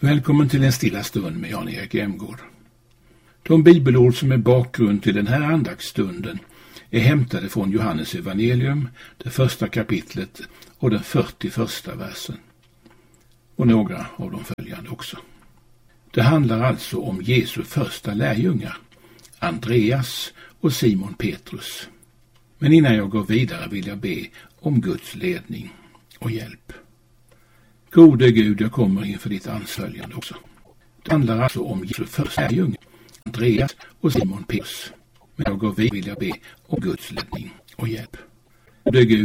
Välkommen till en stilla stund med Jan-Erik Emgård. De bibelord som är bakgrund till den här andaktsstunden är hämtade från Johannes evangelium, det första kapitlet och den 41:a versen. Och några av de följande också. Det handlar alltså om Jesu första lärjungar, Andreas och Simon Petrus. Men innan jag går vidare vill jag be om Guds ledning och hjälp. Gode Gud, jag kommer inför ditt ansföljande också. Det handlar alltså om Jesu första lärjungar, Andreas och Simon Petrus. Men jag går vidare vill jag be om Guds ledning och hjälp. Gode Gud,